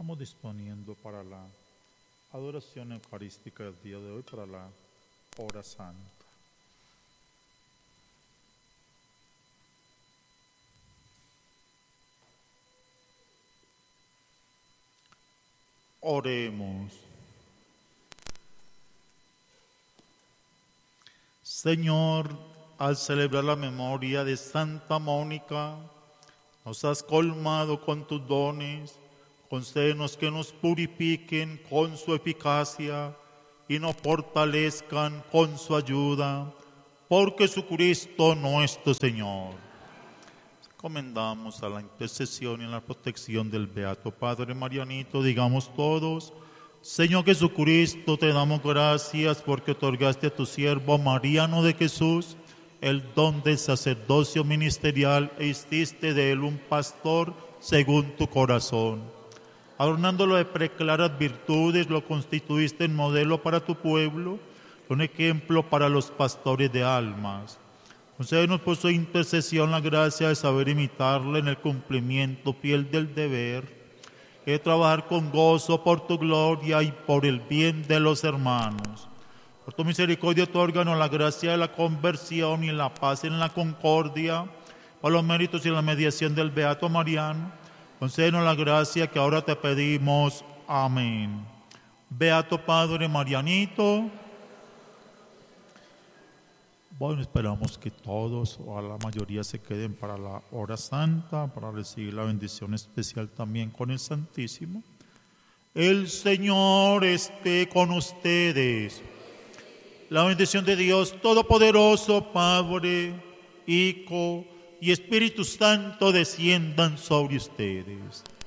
Estamos disponiendo para la adoración eucarística del día de hoy, para la hora santa. Oremos. Señor, al celebrar la memoria de Santa Mónica, nos has colmado con tus dones. Concédenos que nos purifiquen con su eficacia y nos fortalezcan con su ayuda, por Jesucristo nuestro Señor. Encomendamos a la intercesión y a la protección del Beato Padre Marianito. Digamos todos: Señor Jesucristo, te damos gracias porque otorgaste a tu siervo Mariano de Jesús el don del sacerdocio ministerial e hiciste de él un pastor según tu corazón. Adornándolo de preclaras virtudes, lo constituiste en modelo para tu pueblo, un ejemplo para los pastores de almas. Concédenos por su intercesión la gracia de saber imitarle en el cumplimiento fiel del deber, y de trabajar con gozo por tu gloria y por el bien de los hermanos. Por tu misericordia, otórganos la gracia de la conversión y la paz en la concordia, por los méritos y la mediación del Beato Mariano. Concédenos la gracia que ahora te pedimos. Amén. Beato Padre Marianito. Bueno, esperamos que todos o a la mayoría se queden para la hora santa, para recibir la bendición especial también con el Santísimo. El Señor esté con ustedes. La bendición de Dios Todopoderoso, Padre, Hijo y Espíritu Santo desciendan sobre ustedes.